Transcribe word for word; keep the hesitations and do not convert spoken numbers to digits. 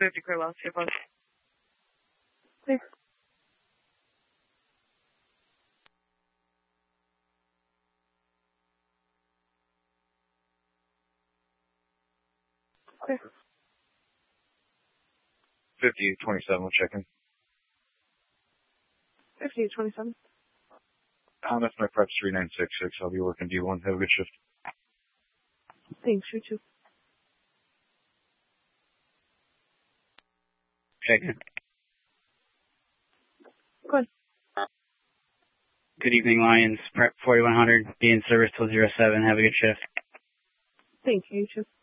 fifty clear loss, here, bud. Clear. Clear. fifty twenty-seven, we'll check in. fifty twenty-seven. Um, that's my prep three nine six six. I'll be working D one. Have a good shift. Thanks, you too. Check in. Go ahead. Good evening, Lions. Prep forty-one hundred. Be in service till zero seven. Have a good shift. Thank you, you too.